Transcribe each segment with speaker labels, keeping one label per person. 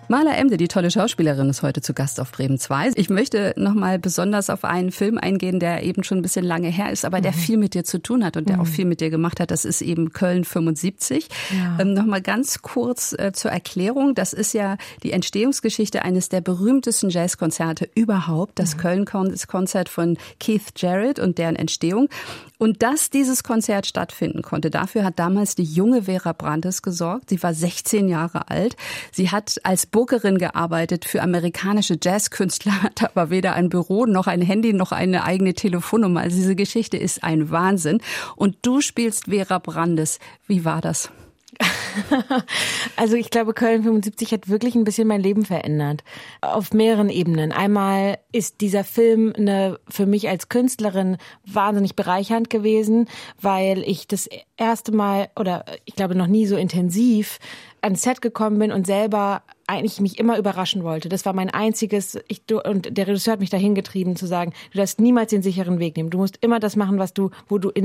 Speaker 1: Marla Emde, die tolle Schauspielerin, ist heute zu Gast auf Bremen 2. Ich möchte nochmal besonders auf einen Film eingehen, der eben schon ein bisschen lange her ist, aber der viel mit dir zu tun hat und der auch viel mit dir gemacht hat. Das ist eben Köln 75. Ja. Nochmal ganz kurz zur Erklärung. Das ist ja die Entstehungsgeschichte eines der berühmtesten Jazzkonzerte überhaupt. Das Köln-Konzert von Keith Jarrett und deren Entstehung. Und dass dieses Konzert stattfinden konnte, dafür hat damals die junge Vera Brandes gesorgt. Sie war 16 Jahre alt. Sie hat als Bookerin gearbeitet für amerikanische Jazzkünstler, hat aber weder ein Büro noch ein Handy noch eine eigene Telefonnummer. Also diese Geschichte ist ein Wahnsinn. Und du spielst Vera Brandes. Wie war das?
Speaker 2: Also ich glaube, Köln 75 hat wirklich ein bisschen mein Leben verändert. Auf mehreren Ebenen. Einmal ist dieser Film für mich als Künstlerin wahnsinnig bereichernd gewesen, weil ich das erste Mal oder ich glaube noch nie so intensiv ans Set gekommen bin und selber eigentlich mich immer überraschen wollte. Das war mein einziges, und der Regisseur hat mich dahin getrieben zu sagen, du darfst niemals den sicheren Weg nehmen. Du musst immer das machen, wo du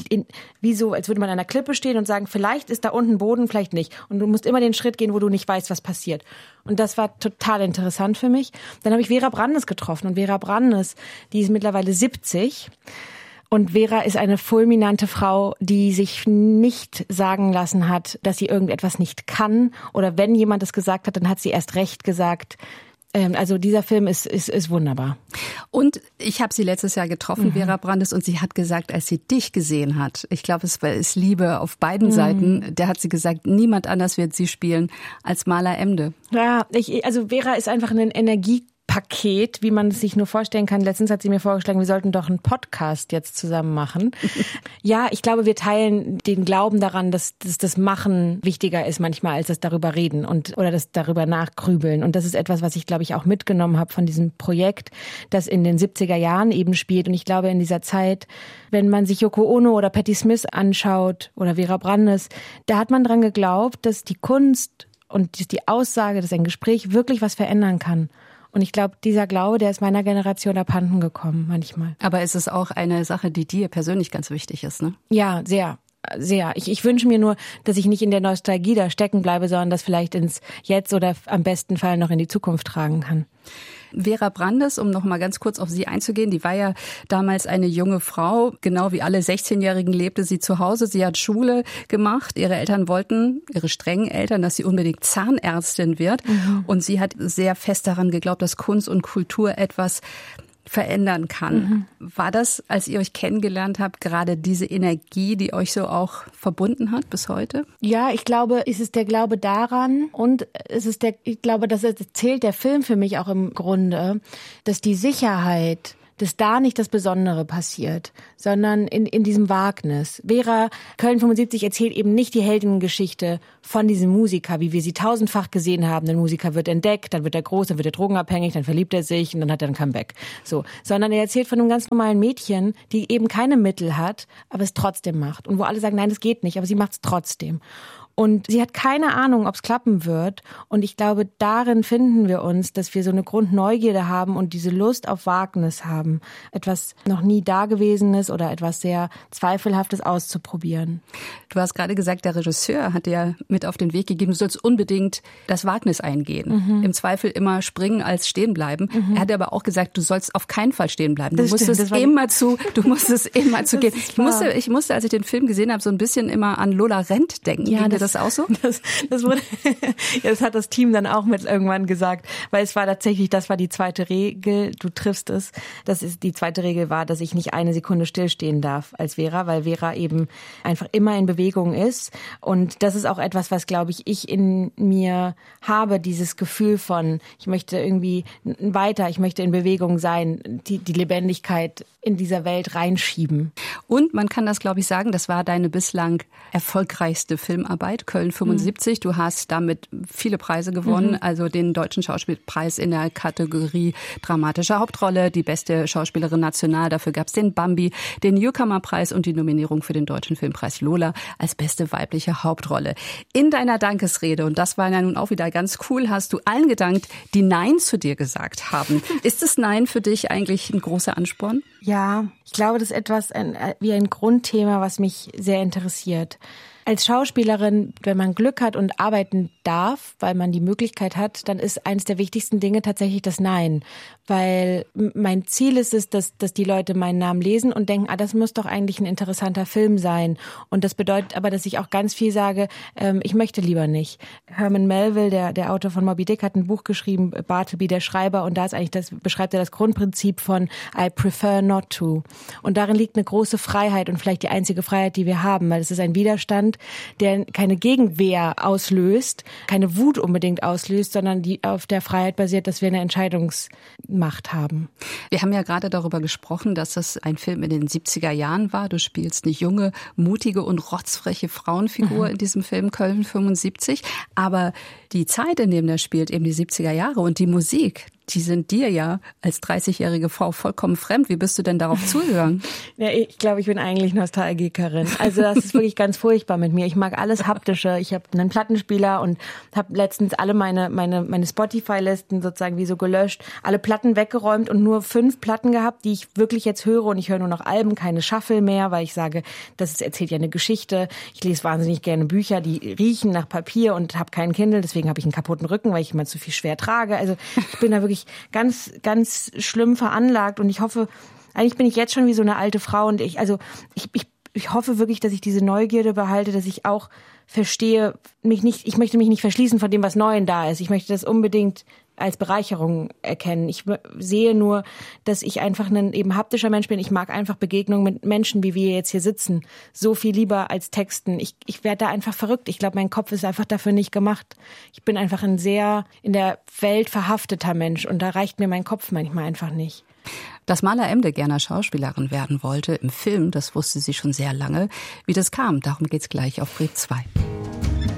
Speaker 2: wie so, als würde man an einer Klippe stehen und sagen, vielleicht ist da unten Boden, vielleicht nicht. Und du musst immer den Schritt gehen, wo du nicht weißt, was passiert. Und das war total interessant für mich. Dann habe ich Vera Brandes getroffen und Vera Brandes, die ist mittlerweile 70. Und Vera ist eine fulminante Frau, die sich nicht sagen lassen hat, dass sie irgendetwas nicht kann. Oder wenn jemand es gesagt hat, dann hat sie erst recht gesagt. Also dieser Film ist wunderbar.
Speaker 1: Und ich habe sie letztes Jahr getroffen, Vera Brandes, und sie hat gesagt, als sie dich gesehen hat, ich glaube, es ist Liebe auf beiden Seiten, der hat sie gesagt, niemand anders wird sie spielen als Marla Emde.
Speaker 2: Ja, also Vera ist einfach ein Energiepaket, wie man es sich nur vorstellen kann. Letztens hat sie mir vorgeschlagen, wir sollten doch einen Podcast jetzt zusammen machen. Ja, ich glaube, wir teilen den Glauben daran, dass das Machen wichtiger ist manchmal als das darüber reden oder das darüber nachgrübeln. Und das ist etwas, was ich, glaube ich, auch mitgenommen habe von diesem Projekt, das in den 70er Jahren eben spielt. Und ich glaube, in dieser Zeit, wenn man sich Yoko Ono oder Patti Smith anschaut oder Vera Brandes, da hat man dran geglaubt, dass die Kunst und die Aussage, dass ein Gespräch wirklich was verändern kann. Und ich glaube, dieser Glaube, der ist meiner Generation abhanden gekommen manchmal.
Speaker 1: Aber es ist auch eine Sache, die dir persönlich ganz wichtig ist, ne?
Speaker 2: Ja, sehr. Sehr. Ich wünsche mir nur, dass ich nicht in der Nostalgie da stecken bleibe, sondern das vielleicht ins Jetzt oder am besten Fall noch in die Zukunft tragen kann.
Speaker 1: Vera Brandes, um noch mal ganz kurz auf sie einzugehen, die war ja damals eine junge Frau. Genau wie alle 16-Jährigen lebte sie zu Hause. Sie hat Schule gemacht. Ihre Eltern wollten, ihre strengen Eltern, dass sie unbedingt Zahnärztin wird. Und sie hat sehr fest daran geglaubt, dass Kunst und Kultur etwas verändern kann. War das, als ihr euch kennengelernt habt, gerade diese Energie, die euch so auch verbunden hat bis heute?
Speaker 2: Ja, ich glaube, es ist der Glaube daran und ich glaube, das erzählt der Film für mich auch im Grunde, dass die Sicherheit, dass da nicht das Besondere passiert, sondern in diesem Wagnis. Vera, Köln 75 erzählt eben nicht die Heldengeschichte von diesem Musiker, wie wir sie tausendfach gesehen haben. Der Musiker wird entdeckt, dann wird er groß, dann wird er drogenabhängig, dann verliebt er sich und dann hat er ein Comeback. So, sondern er erzählt von einem ganz normalen Mädchen, die eben keine Mittel hat, aber es trotzdem macht. Und wo alle sagen, nein, das geht nicht, aber sie macht es trotzdem. Und sie hat keine Ahnung, ob es klappen wird. Und ich glaube, darin finden wir uns, dass wir so eine Grundneugierde haben und diese Lust auf Wagnis haben, etwas noch nie Dagewesenes oder etwas sehr Zweifelhaftes auszuprobieren.
Speaker 1: Du hast gerade gesagt, der Regisseur hat dir mit auf den Weg gegeben, du sollst unbedingt das Wagnis eingehen. Im Zweifel immer springen als stehen bleiben. Er hat aber auch gesagt, du sollst auf keinen Fall stehen bleiben. Du musst es immer zugehen. Ich musste, als ich den Film gesehen habe, so ein bisschen immer an Lola Rent denken.
Speaker 2: Ja,
Speaker 1: das auch so?
Speaker 2: Das hat das Team dann auch mit irgendwann gesagt, weil es war tatsächlich, das war die zweite Regel, du triffst es. Die zweite Regel war, dass ich nicht eine Sekunde stillstehen darf als Vera, weil Vera eben einfach immer in Bewegung ist. Und das ist auch etwas, was, glaube ich in mir habe, dieses Gefühl von, ich möchte irgendwie weiter, ich möchte in Bewegung sein, die Lebendigkeit in dieser Welt reinschieben.
Speaker 1: Und man kann das, glaube ich, sagen, das war deine bislang erfolgreichste Filmarbeit, Köln 75. Du hast damit viele Preise gewonnen, also den Deutschen Schauspielpreis in der Kategorie dramatische Hauptrolle, die beste Schauspielerin national, dafür gab es den Bambi, den Newcomer-Preis und die Nominierung für den Deutschen Filmpreis Lola als beste weibliche Hauptrolle. In deiner Dankesrede, und das war ja nun auch wieder ganz cool, hast du allen gedankt, die Nein zu dir gesagt haben. Ist das Nein für dich eigentlich ein großer Ansporn?
Speaker 2: Ja, ich glaube, das ist etwas wie ein Grundthema, was mich sehr interessiert. Als Schauspielerin, wenn man Glück hat und arbeiten darf, weil man die Möglichkeit hat, dann ist eines der wichtigsten Dinge tatsächlich das Nein. Weil mein Ziel ist es, dass die Leute meinen Namen lesen und denken, das muss doch eigentlich ein interessanter Film sein. Und das bedeutet aber, dass ich auch ganz viel sage, ich möchte lieber nicht. Herman Melville, der Autor von Moby Dick, hat ein Buch geschrieben, Bartleby, der Schreiber, und da ist eigentlich beschreibt er das Grundprinzip von I prefer not to. Und darin liegt eine große Freiheit und vielleicht die einzige Freiheit, die wir haben, weil es ist ein Widerstand, der keine Gegenwehr auslöst, keine Wut unbedingt auslöst, sondern die auf der Freiheit basiert, dass wir eine Entscheidungsmacht haben.
Speaker 1: Wir haben ja gerade darüber gesprochen, dass das ein Film in den 70er Jahren war. Du spielst eine junge, mutige und rotzfreche Frauenfigur in diesem Film Köln 75. Aber die Zeit, in der der spielt, eben die 70er Jahre und die Musik, die sind dir ja als 30-jährige Frau vollkommen fremd. Wie bist du denn darauf zugegangen?
Speaker 2: Ja, ich glaube, ich bin eigentlich Nostalgikerin. Also das ist wirklich ganz furchtbar mit mir. Ich mag alles Haptische. Ich habe einen Plattenspieler und habe letztens alle meine Spotify-Listen sozusagen wie so gelöscht, alle Platten weggeräumt und nur 5 Platten gehabt, die ich wirklich jetzt höre. Und ich höre nur noch Alben, keine Shuffle mehr, weil ich sage, das erzählt ja eine Geschichte. Ich lese wahnsinnig gerne Bücher, die riechen nach Papier und habe keinen Kindle. Deswegen habe ich einen kaputten Rücken, weil ich immer zu viel schwer trage. Also ich bin da wirklich ganz, ganz schlimm veranlagt und ich hoffe, eigentlich bin ich jetzt schon wie so eine alte Frau und ich hoffe wirklich, dass ich diese Neugierde behalte, dass ich auch verstehe, ich möchte mich nicht verschließen von dem, was Neuem da ist. Ich möchte das unbedingt als Bereicherung erkennen. Ich sehe nur, dass ich einfach ein eben haptischer Mensch bin. Ich mag einfach Begegnungen mit Menschen, wie wir jetzt hier sitzen, so viel lieber als Texten. Ich werde da einfach verrückt. Ich glaube, mein Kopf ist einfach dafür nicht gemacht. Ich bin einfach ein sehr in der Welt verhafteter Mensch und da reicht mir mein Kopf manchmal einfach nicht.
Speaker 1: Dass Marla Emde gerne Schauspielerin werden wollte im Film, das wusste sie schon sehr lange. Wie das kam, darum geht's gleich auf Breb 2.